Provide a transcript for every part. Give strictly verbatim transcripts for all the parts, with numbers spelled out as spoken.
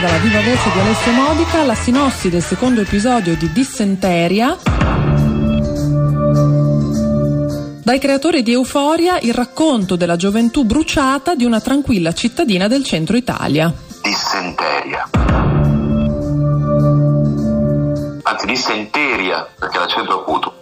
dalla viva voce di Alessio Modica la sinossi del secondo episodio di Dissenteria. Dai creatori di Euphoria, il racconto della gioventù bruciata di una tranquilla cittadina del centro Italia. Dissenteria. Anzi, dissenteria, perché l'accento acuto.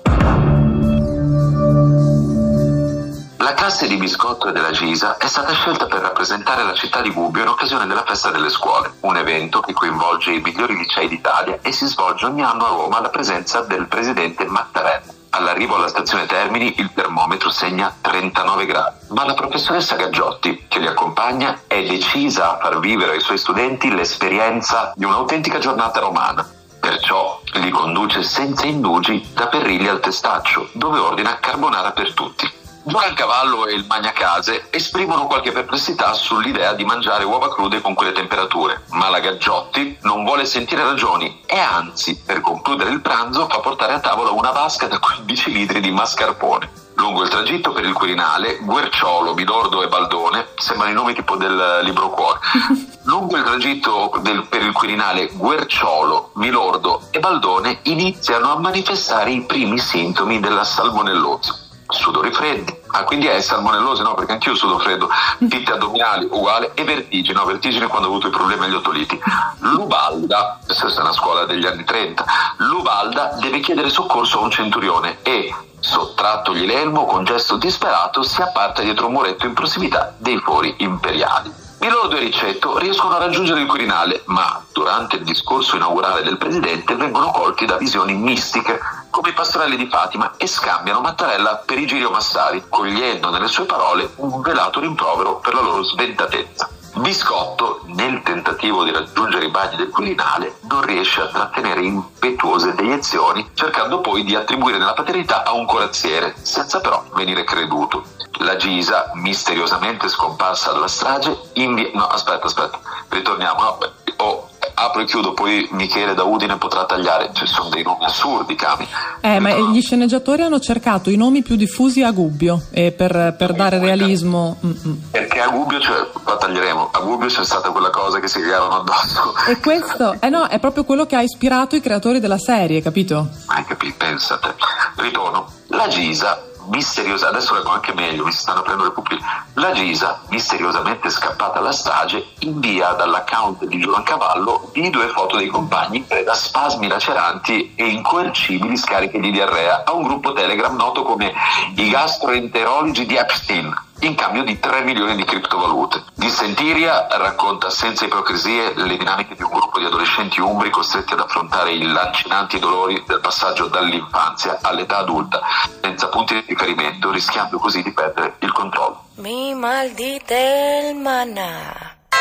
La classe di Biscotto e della Gisa è stata scelta per rappresentare la città di Gubbio in occasione della festa delle scuole, un evento che coinvolge i migliori licei d'Italia e si svolge ogni anno a Roma alla presenza del presidente Mattarella. All'arrivo alla stazione Termini il termometro segna trentanove gradi, ma la professoressa Gaggiotti, che li accompagna, è decisa a far vivere ai suoi studenti l'esperienza di un'autentica giornata romana. Perciò li conduce senza indugi da Perriglia al Testaccio, dove ordina carbonara per tutti. Giurancavallo e il Magnacase esprimono qualche perplessità sull'idea di mangiare uova crude con quelle temperature, ma la Gaggiotti non vuole sentire ragioni e anzi, per concludere il pranzo, fa portare a tavola una vasca da quindici litri di mascarpone. Lungo il tragitto per il Quirinale, Guerciolo, Milordo e Baldone, sembrano i nomi tipo del libro cuore. Lungo il tragitto del, per il Quirinale, Guerciolo, Milordo e Baldone iniziano a manifestare i primi sintomi della salmonellosi. Sudori freddi, ah quindi è salmonellosi, no, perché anch'io sudo freddo, fitte addominali uguale, e vertigine, no, vertigine quando ho avuto i problemi agli otoliti. L'Ubalda, questa è una scuola degli anni trenta, l'Ubalda deve chiedere soccorso a un centurione e, sottrattogli l'elmo, con gesto disperato si apparta dietro un muretto in prossimità dei fori imperiali. Milordo e Ricetto riescono a raggiungere il Quirinale, ma durante il discorso inaugurale del presidente vengono colti da visioni mistiche, come i pastorelli di Fatima, e scambiano Mattarella per i Giglio Massari, cogliendo nelle sue parole un velato rimprovero per la loro sventatezza. Biscotto, nel tentativo di raggiungere i bagni del Quirinale, non riesce a trattenere impetuose deiezioni, cercando poi di attribuire la paternità a un corazziere, senza però venire creduto. La Gisa, misteriosamente scomparsa dalla strage, invia... No, aspetta, aspetta, ritorniamo. No, oh, apro e chiudo, poi Michele da Udine potrà tagliare. Ci sono dei nomi assurdi, Cami. Eh, ma no. Gli sceneggiatori hanno cercato i nomi più diffusi a Gubbio, e per, per dare realismo. Mm-mm. Perché a Gubbio, cioè, qua taglieremo, a Gubbio c'è stata quella cosa che si chiamano addosso. E questo, eh no, è proprio quello che ha ispirato i creatori della serie, capito? Hai capito, pensa te. Ritorno. La Gisa, misteriosa, adesso leggo anche meglio, mi si stanno prendendo le pupille. La Gisa, misteriosamente scappata alla strage, invia dall'account di Giurancavallo di due foto dei compagni in preda a spasmi laceranti e incoercibili scariche di diarrea a un gruppo Telegram noto come i gastroenterologi di Epstein, in cambio di tre milioni di criptovalute. Dissenteria racconta senza ipocrisie le dinamiche di un gruppo di adolescenti umbri costretti ad affrontare i lancinanti dolori del passaggio dall'infanzia all'età adulta, senza punti di riferimento, rischiando così di perdere il controllo. Mi mal di del maná.